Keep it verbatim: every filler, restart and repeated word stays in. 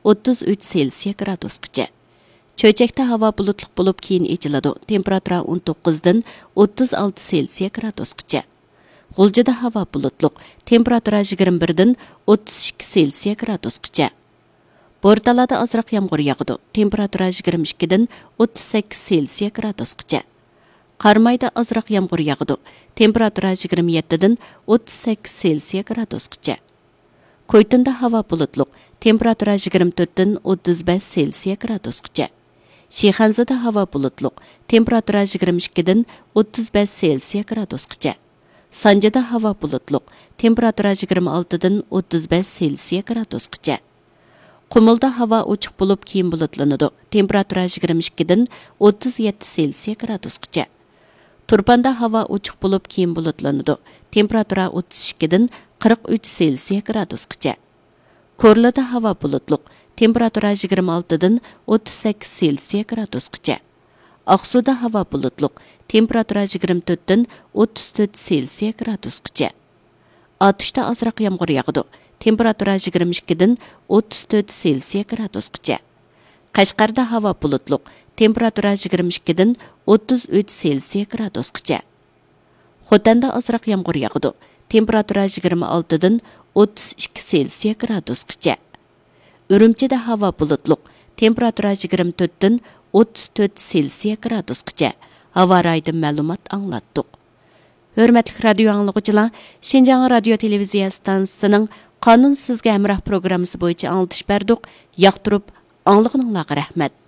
o'ttiz uch Selsiya gradusgacha. Cho'chakda havo bulutli bo'lib keyin echiladi. Temperatura o'n to'qqizdan o'ttiz olti Selsiya gradusgacha. G'uljida havo bulutli. Temperatura yigirma birdan o'ttiz ikki Selsiya gradusgacha. Bo'rtalada ozroq yomg'ir yog'adi. Temperatura yigirma ikkidan o'ttiz sakkiz Selsiya gradusgacha. Qarmayda ozroq yomg'ir yog'adi. Temperatura yigirma yettidan o'ttiz sakkiz Selsiya gradusgacha. Ko'ytinda havo bulutli. Temperatura yigirma to'rtdan o'ttiz besh Selsiya gradusgacha. Shixanzada havo bulutli. Temperatura yigirma ikkidan o'ttiz besh Selsiya gradusgacha. Sanjada havo bulutli. Temperatura yigirma oltidan o'ttiz besh Selsiya gradusgacha. Qumulda havo ochiq bo'lib keyin bulutlanadi. Temperatura yigirma ikkidan o'ttiz yetti Selsiya gradusgacha. Turpanda havo ochiq bo'lib keyin bulutlanadi. Temperatura o'ttiz ikkidan qirq uch Selsiya gradusgacha. Ko'rlida havo bulutli. Temperatura yigirma oltidan o'ttiz sakkiz Selsiya gradusgacha. Aqsuda havo bulutli. Temperatura yigirma to'rtdan o'ttiz to'rt Selsiya gradusgacha. Atishda ozroq yomg'ir yog'adi. Temperatura yigirma ikkidan o'ttiz to'rt Selsiya gradusgacha. Qashqarda havo bulutli. Temperatura yigirma ikkidan o'ttiz uch Selsiya gradusgacha. Xotanda ozroq yomg'ir yog'adi. Temperatura yigirma oltidan o'ttiz ikki Selsiya gradusgacha. Urumchida havo bulutli. Temperatura yigirma to'rtdan o'ttiz to'rt Selsiya gradusgacha. Havo rayida ma'lumot anglatdik. Hörmətli radio anlıqçılar, Şinjan radio televiziya stansiyasının Qanun sizga hamroh programmasi bo'yicha anglitish berdik. Yoqtirib, anglag'ininglarga rahmat.